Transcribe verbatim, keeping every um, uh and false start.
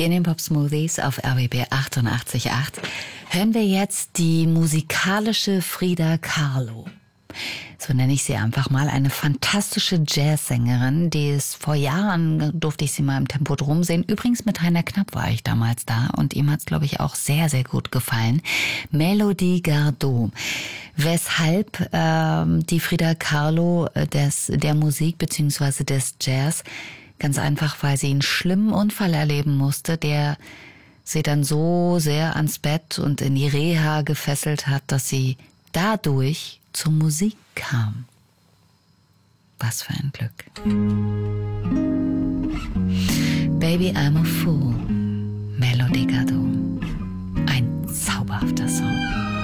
Hier in den Pop Smoothies auf R B B achtundachtzig Komma acht hören wir jetzt die musikalische Frida Kahlo. So nenne ich sie einfach mal, eine fantastische Jazzsängerin, die es vor Jahren, durfte ich sie mal im Tempodrom sehen. Übrigens mit Heiner Knapp war ich damals da und ihm hat es, glaube ich, auch sehr, sehr gut gefallen. Melodie Gardot. Weshalb ähm, die Frida Kahlo des, der Musik bzw. des Jazz? Ganz einfach, weil sie einen schlimmen Unfall erleben musste, der sie dann so sehr ans Bett und in die Reha gefesselt hat, dass sie dadurch zur Musik kam. Was für ein Glück. Baby, I'm a Fool. Melodie Gardot. Ein zauberhafter Song.